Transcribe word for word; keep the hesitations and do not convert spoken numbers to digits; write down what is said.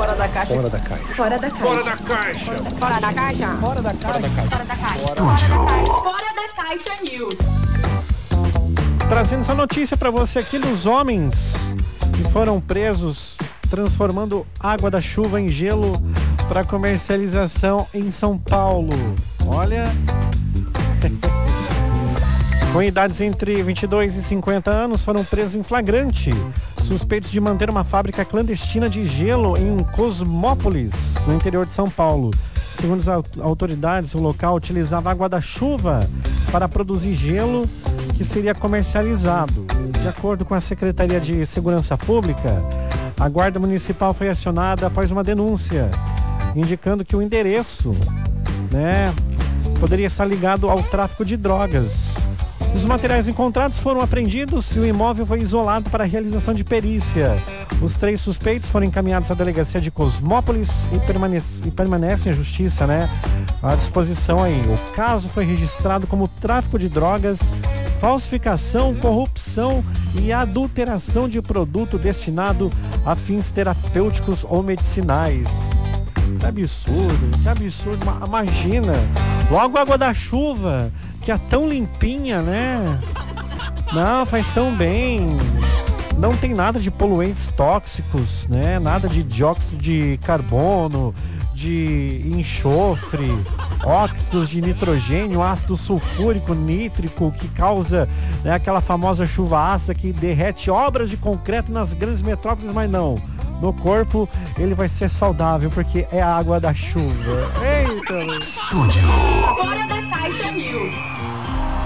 Fora da caixa. Fora da caixa. Fora da caixa. Fora da caixa. Fora da caixa. Fora da caixa. Fora da caixa. Fora da caixa. Fora da caixa News. Trazendo essa notícia para você aqui dos homens que foram presos transformando água da chuva em gelo para comercialização em São Paulo. Olha, com idades entre vinte e dois e cinquenta anos foram presos em flagrante, suspeitos de manter uma fábrica clandestina de gelo em Cosmópolis, no interior de São Paulo. Segundo as autoridades, o local utilizava água da chuva para produzir gelo que seria comercializado. De acordo com a Secretaria de Segurança Pública, a Guarda Municipal foi acionada após uma denúncia, indicando que o endereço, né, poderia estar ligado ao tráfico de drogas. Os materiais encontrados foram apreendidos e o imóvel foi isolado para a realização de perícia. Os três suspeitos foram encaminhados à delegacia de Cosmópolis e, permanece, e permanecem à justiça, né, à disposição aí. O caso foi registrado como tráfico de drogas, falsificação, corrupção e adulteração de produto destinado a fins terapêuticos ou medicinais. Que absurdo, que absurdo. Imagina, logo a água da chuva, que é tão limpinha, né? Não, faz tão bem. Não tem nada de poluentes tóxicos, né? Nada de dióxido de carbono, de enxofre, óxidos de nitrogênio, ácido sulfúrico, nítrico, que causa, né, aquela famosa chuva ácida que derrete obras de concreto nas grandes metrópoles, mas não. No corpo ele vai ser saudável porque é a água da chuva. Eita! Estúdio. Fora da caixa News.